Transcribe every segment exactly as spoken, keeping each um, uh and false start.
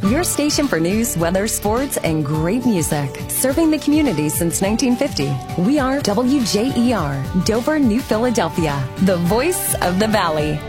your station for news, weather, sports, and great music. Serving the community since nineteen fifty. We are W J E R, Dover, New Philadelphia, the voice of the Valley.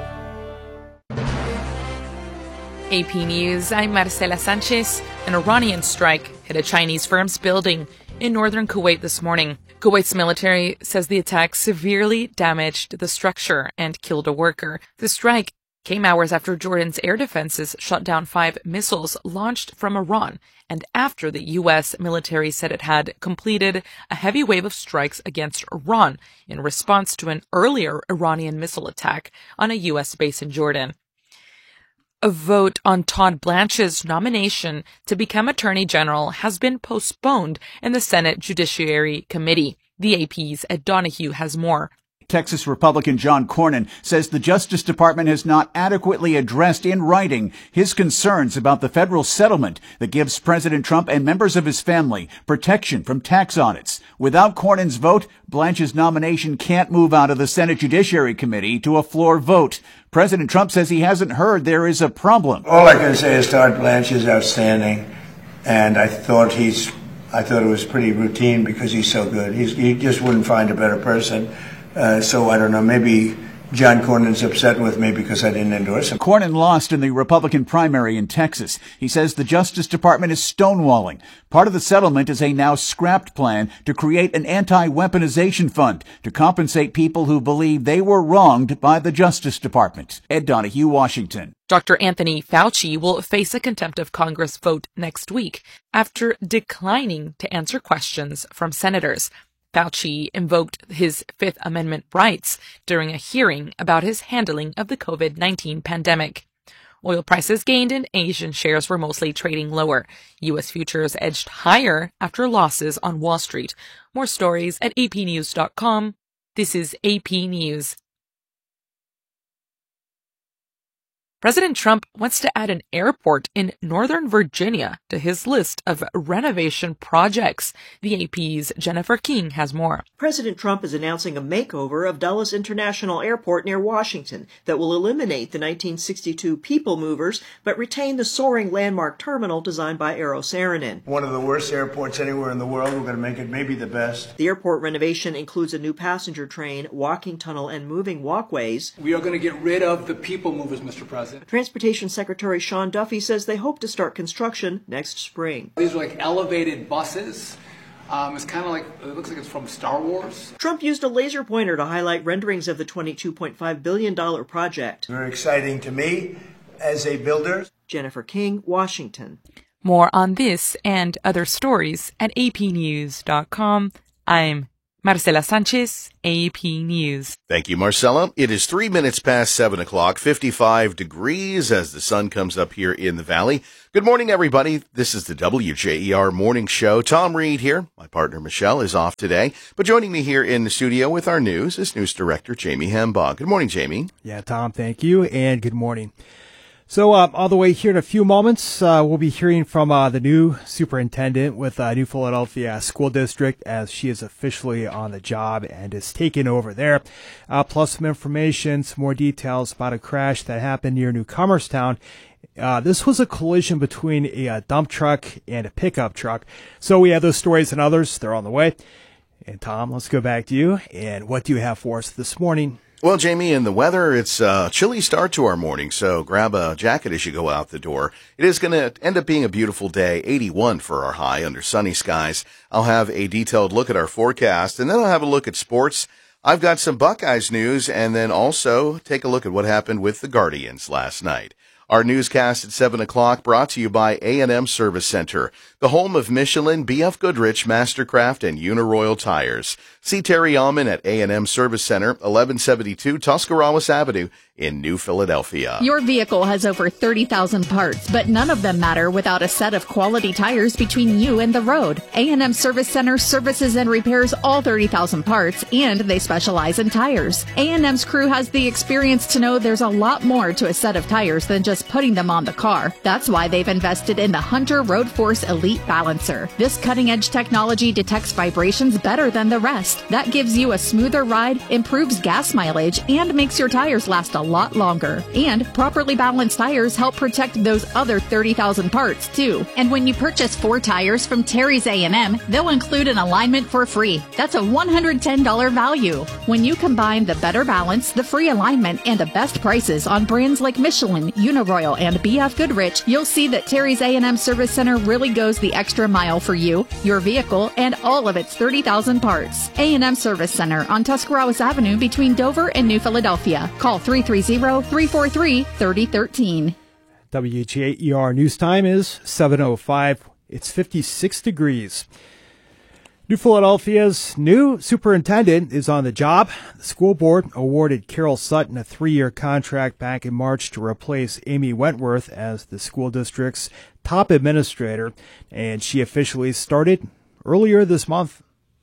A P News, I'm Marcela Sanchez. An Iranian strike hit a Chinese firm's building in northern Kuwait this morning. Kuwait's military says the attack severely damaged the structure and killed a worker. The strike came hours after Jordan's air defenses shot down five missiles launched from Iran, and after the U S military said it had completed a heavy wave of strikes against Iran in response to an earlier Iranian missile attack on a U S base in Jordan. A vote on Todd Blanche's nomination to become Attorney General has been postponed in the Senate Judiciary Committee. The A P's Ed Donahue has more. Texas Republican John Cornyn says the Justice Department has not adequately addressed in writing his concerns about the federal settlement that gives President Trump and members of his family protection from tax audits. Without Cornyn's vote, Blanche's nomination can't move out of the Senate Judiciary Committee to a floor vote. President Trump says he hasn't heard there is a problem. All I can say is Todd Blanche is outstanding, and I thought he's, I thought it was pretty routine because he's so good. He's, he just wouldn't find a better person. Uh, so I don't know, maybe John Cornyn's upset with me because I didn't endorse him. Cornyn lost in the Republican primary in Texas. He says the Justice Department is stonewalling. Part of the settlement is a now scrapped plan to create an anti-weaponization fund to compensate people who believe they were wronged by the Justice Department. Ed Donahue, Washington. Doctor Anthony Fauci will face a contempt of Congress vote next week after declining to answer questions from senators. Fauci invoked his Fifth Amendment rights during a hearing about his handling of the COVID nineteen pandemic. Oil prices gained and Asian shares were mostly trading lower. U S futures edged higher after losses on Wall Street. More stories at A P news dot com. This is A P News. President Trump wants to add an airport in Northern Virginia to his list of renovation projects. The A P's Jennifer King has more. President Trump is announcing a makeover of Dulles International Airport near Washington that will eliminate the nineteen sixty-two people movers but retain the soaring landmark terminal designed by Eero Saarinen. One of the worst airports anywhere in the world. We're going to make it maybe the best. The airport renovation includes a new passenger train, walking tunnel, and moving walkways. We are going to get rid of the people movers, Mister President. Transportation Secretary Sean Duffy says they hope to start construction next spring. These are like elevated buses. Um, it's kind of like, it looks like it's from Star Wars. Trump used a laser pointer to highlight renderings of the twenty-two point five billion dollars project. Very exciting to me as a builder. Jennifer King, Washington. More on this and other stories at A P news dot com. I'm Marcela Sanchez, A P News. Thank you, Marcela. It is three minutes past seven o'clock, fifty-five degrees as the sun comes up here in the valley. Good morning, everybody. This is the W J E R Morning Show. Tom Reed here. My partner, Michelle, is off today. But joining me here in the studio with our news is News Director Jamie Hembaugh. Good morning, Jamie. Yeah, Tom, thank you, and good morning. So, uh, all the way here in a few moments, uh, we'll be hearing from uh, the new superintendent with uh, New Philadelphia School District as she is officially on the job and is taking over there. Uh, plus some information, some more details about a crash that happened near New Comerstown. Uh, this was a collision between a, a dump truck and a pickup truck. So we have those stories and others. They're on the way. And Tom, let's go back to you. And what do you have for us this morning? Well, Jamie, in the weather, it's a chilly start to our morning, so grab a jacket as you go out the door. It is going to end up being a beautiful day, eighty-one for our high under sunny skies. I'll have a detailed look at our forecast, and then I'll have a look at sports. I've got some Buckeyes news, and then also take a look at what happened with the Guardians last night. Our newscast at seven o'clock brought to you by A and M Service Center, the home of Michelin, B F Goodrich, Mastercraft, and Uniroyal Tires. See Terry Allman at A and M Service Center, eleven seventy-two Tuscarawas Avenue in New Philadelphia. Your vehicle has over thirty thousand parts, but none of them matter without a set of quality tires between you and the road. A and M Service Center services and repairs all thirty thousand parts, and they specialize in tires. A and M's crew has the experience to know there's a lot more to a set of tires than just putting them on the car. That's why they've invested in the Hunter Road Force Elite Beat Balancer. This cutting-edge technology detects vibrations better than the rest. That gives you a smoother ride, improves gas mileage, and makes your tires last a lot longer. And properly balanced tires help protect those other thirty thousand parts, too. And when you purchase four tires from Terry's A and M, they'll include an alignment for free. That's a one hundred ten dollars value. When you combine the better balance, the free alignment, and the best prices on brands like Michelin, Uniroyal, and B F Goodrich, you'll see that Terry's A and M Service Center really goes the extra mile for you, your vehicle, and all of its thirty thousand parts. A and M Service Center on Tuscarawas Avenue between Dover and New Philadelphia. Call three three zero, three four three, three zero one three. W J E R news time is seven oh five. It's fifty-six degrees. New Philadelphia's new superintendent is on the job. The school board awarded Carol Sutton a three-year contract back in March to replace Amy Wentworth as the school district's top administrator, and she officially started earlier this month.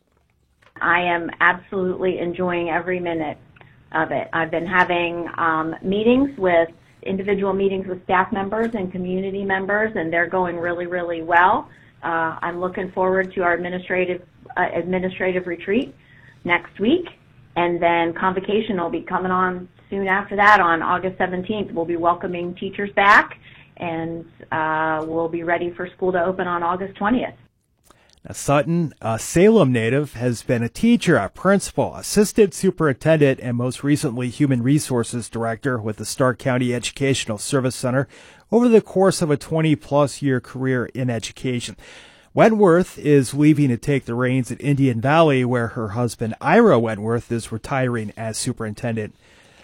I am absolutely enjoying every minute of it. I've been having um, meetings with individual meetings with staff members and community members, and they're going really, really well. Uh, I'm looking forward to our administrative uh, administrative retreat next week, and then convocation will be coming on soon after that on August seventeenth. We'll be welcoming teachers back, and uh, we'll be ready for school to open on August twentieth. Now, Sutton, a Salem native, has been a teacher, a principal, assistant superintendent, and most recently human resources director with the Stark County Educational Service Center over the course of a twenty-plus year career in education. Wentworth is leaving to take the reins at Indian Valley, where her husband, Ira Wentworth, is retiring as superintendent.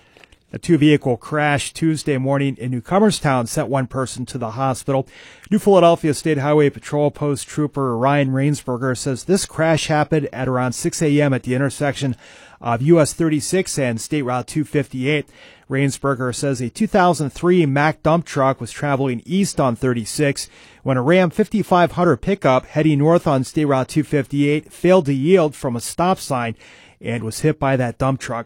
A two-vehicle crash Tuesday morning in Newcomerstown sent one person to the hospital. New Philadelphia State Highway Patrol Post Trooper Ryan Rainsberger says this crash happened at around six a.m. at the intersection of U S thirty-six and State Route two fifty-eight. Rainsberger says a two thousand three Mack dump truck was traveling east on thirty-six when a Ram fifty-five hundred pickup heading north on State Route two fifty-eight failed to yield from a stop sign and was hit by that dump truck.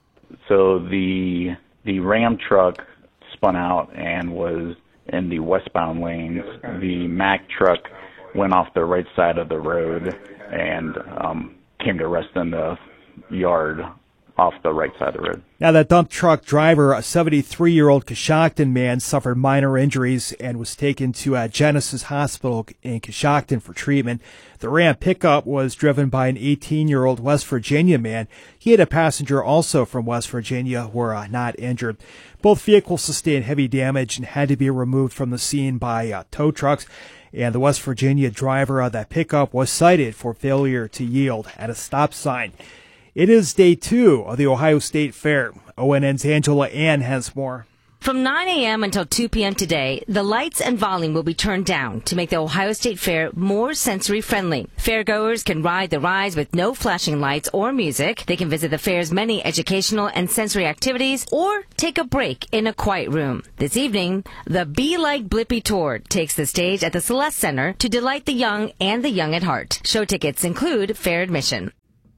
So the the Ram truck spun out and was in the westbound lanes. The Mack truck went off the right side of the road and um, came to rest in the yard off the right side of the road. Now, that dump truck driver, a seventy-three-year-old Coshocton man, suffered minor injuries and was taken to uh, Genesis Hospital in Coshocton for treatment. The Ram pickup was driven by an eighteen-year-old West Virginia man. He had a passenger also from West Virginia who were uh, not injured. Both vehicles sustained heavy damage and had to be removed from the scene by uh, tow trucks. And the West Virginia driver of that pickup was cited for failure to yield at a stop sign. It is day two of the Ohio State Fair. O N N's Angela Ann has more. From nine a.m. until two p.m. today, the lights and volume will be turned down to make the Ohio State Fair more sensory-friendly. Fairgoers can ride the rides with no flashing lights or music. They can visit the fair's many educational and sensory activities or take a break in a quiet room. This evening, the Be Like Blippi Tour takes the stage at the Celeste Center to delight the young and the young at heart. Show tickets include fair admission.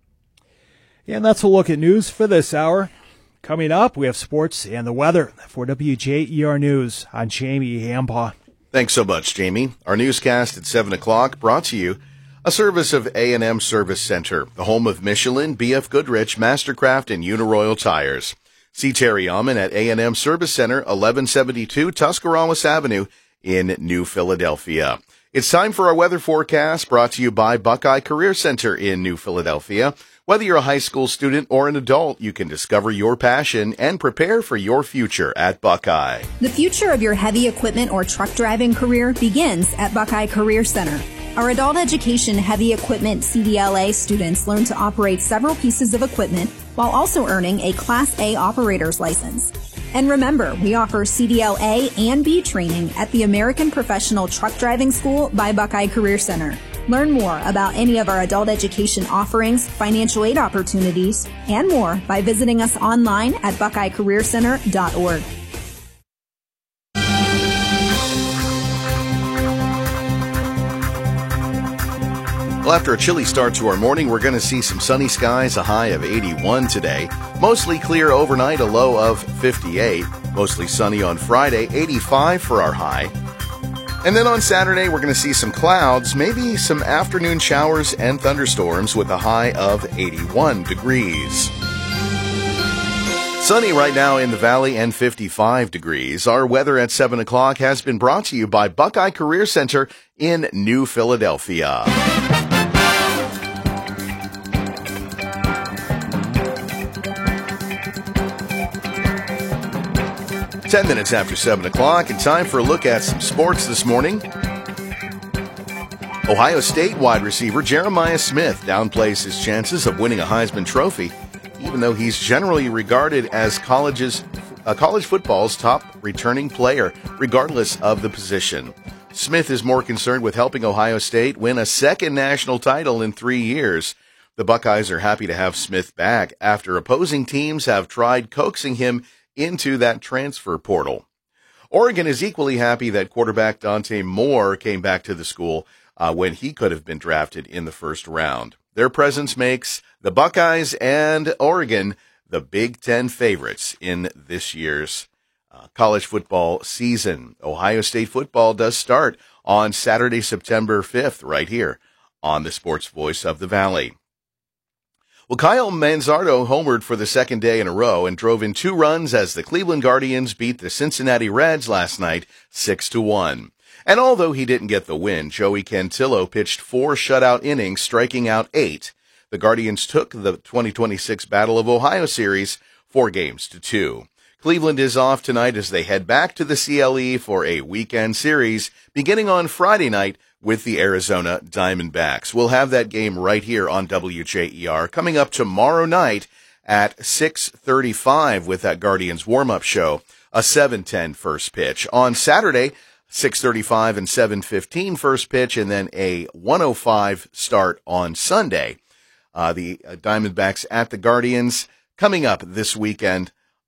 And that's a look at news for this hour. Coming up, we have sports and the weather. For W J E R News, I'm Jamie Hampaw. Thanks so much, Jamie. Our newscast at seven o'clock brought to you a service of A and M Service Center, the home of Michelin, B F Goodrich, Mastercraft, and Uniroyal tires. See Terry Alman at A and M Service Center, eleven seventy-two Tuscarawas Avenue in New Philadelphia. It's time for our weather forecast brought to you by Buckeye Career Center in New Philadelphia. Whether you're a high school student or an adult, you can discover your passion and prepare for your future at Buckeye. The future of your heavy equipment or truck driving career begins at Buckeye Career Center. Our adult education heavy equipment C D L A students learn to operate several pieces of equipment while also earning a Class A operator's license. And remember, we offer C D L A and B training at the American Professional Truck Driving School by Buckeye Career Center. Learn more about any of our adult education offerings, financial aid opportunities, and more by visiting us online at buckeye career center dot org. Well, after a chilly start to our morning, we're going to see some sunny skies, a high of eighty-one today. Mostly clear overnight, a low of fifty-eight. Mostly sunny on Friday, eighty-five for our high. And then on Saturday, we're going to see some clouds, maybe some afternoon showers and thunderstorms with a high of eighty-one degrees. Sunny right now in the valley and fifty-five degrees. Our weather at seven o'clock has been brought to you by Buckeye Career Center in New Philadelphia. Ten minutes after seven o'clock, and time for a look at some sports this morning. Ohio State wide receiver Jeremiah Smith downplays his chances of winning a Heisman Trophy, even though he's generally regarded as college's, uh, college football's top returning player, regardless of the position. Smith is more concerned with helping Ohio State win a second national title in three years. The Buckeyes are happy to have Smith back after opposing teams have tried coaxing him into that transfer portal. Oregon is equally happy that quarterback Dante Moore came back to the school uh, when he could have been drafted in the first round. Their presence makes the Buckeyes and Oregon the Big Ten favorites in this year's uh, college football season. Ohio State football does start on Saturday, September fifth, right here on the Sports Voice of the Valley. Well, Kyle Manzardo homered for the second day in a row and drove in two runs as the Cleveland Guardians beat the Cincinnati Reds last night six to one. And although he didn't get the win, Joey Cantillo pitched four shutout innings, striking out eight. The Guardians took the twenty twenty-six Battle of Ohio series four games to two. Cleveland is off tonight as they head back to the C L E for a weekend series beginning on Friday night with the Arizona Diamondbacks. We'll have that game right here on W J E R coming up tomorrow night at six thirty-five with that Guardians warm-up show, a seven ten first pitch. On Saturday, six thirty-five and seven fifteen first pitch, and then a one oh five start on Sunday. Uh, the Diamondbacks at the Guardians coming up this weekend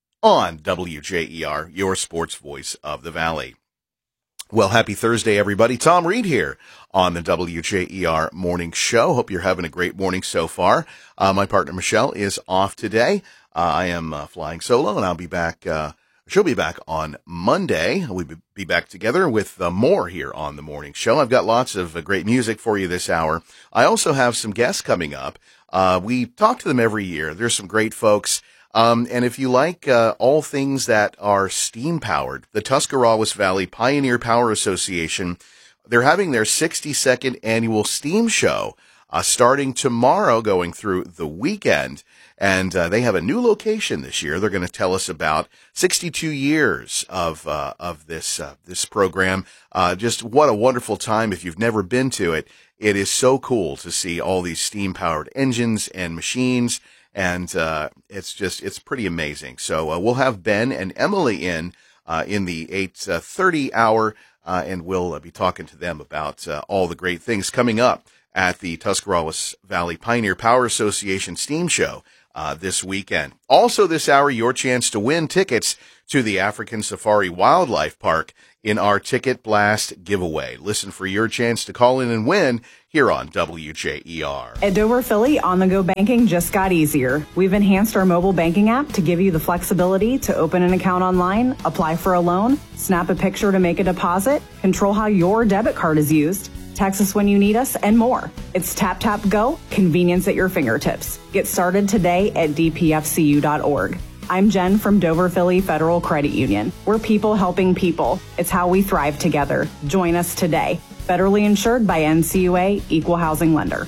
on W J E R, your sports voice of the Valley. Well, happy Thursday, everybody. Tom Reed here on the W J E R Morning Show. Hope you're having a great morning so far. Uh, my partner, Michelle, is off today. Uh, I am uh, flying solo, and I'll be back. Uh, she'll be back on Monday. We'll be back together with uh, more here on the Morning Show. I've got lots of uh, great music for you this hour. I also have some guests coming up. Uh, we talk to them every year. There's some great folks. Um, and if you like uh, all things that are steam-powered, the Tuscarawas Valley Pioneer Power Association, they're having their sixty-second annual steam show uh, starting tomorrow, going through the weekend. And uh, they have a new location this year. They're going to tell us about sixty-two years of uh, of this uh, this program. Uh, just what a wonderful time if you've never been to it. It is so cool to see all these steam-powered engines and machines. And uh, it's just, it's pretty amazing. So uh, we'll have Ben and Emily in uh, in the eight thirty hour, uh, and we'll uh, be talking to them about uh, all the great things coming up at the Tuscarawas Valley Pioneer Power Association Steam Show uh, this weekend. Also this hour, your chance to win tickets to the African Safari Wildlife Park in our Ticket Blast giveaway. Listen for your chance to call in and win here on W J E R. At Dover Philly, on-the-go banking just got easier. We've enhanced our mobile banking app to give you the flexibility to open an account online, apply for a loan, snap a picture to make a deposit, control how your debit card is used, text us when you need us, and more. It's tap, tap, go, convenience at your fingertips. Get started today at d p f c u dot org. I'm Jen from Dover Philly Federal Credit Union. We're people helping people. It's how we thrive together. Join us today. Federally insured by N C U A, Equal Housing Lender.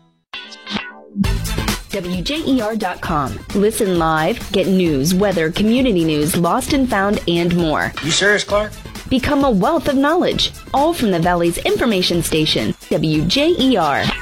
W J E R dot com. Listen live, get news, weather, community news, lost and found, and more. You serious, Clark? Become a wealth of knowledge, all from the Valley's information station, W J E R.